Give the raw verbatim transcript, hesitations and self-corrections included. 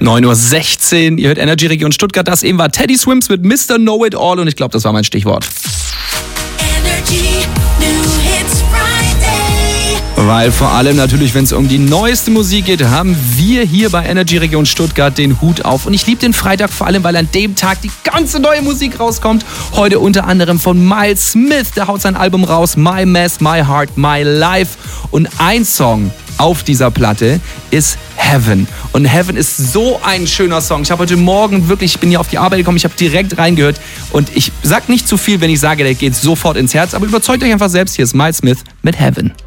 neun Uhr sechzehn, ihr hört Energy Region Stuttgart. Das eben war Teddy Swims mit Mister Know It All und ich glaube, das war mein Stichwort. Energy New Hits Friday. Weil vor allem natürlich, wenn es um die neueste Musik geht, haben wir hier bei Energy Region Stuttgart den Hut auf. Und ich liebe den Freitag vor allem, weil an dem Tag die ganze neue Musik rauskommt. Heute unter anderem von Miles Smith, der haut sein Album raus, My Mess, My Heart, My Life. Und ein Song auf dieser Platte ist Heaven. Und Heaven ist so ein schöner Song. Ich habe heute Morgen wirklich, ich bin hier auf die Arbeit gekommen, ich habe direkt reingehört. Und ich sag nicht zu viel, wenn ich sage, der geht sofort ins Herz. Aber überzeugt euch einfach selbst, hier ist Miles Smith mit Heaven.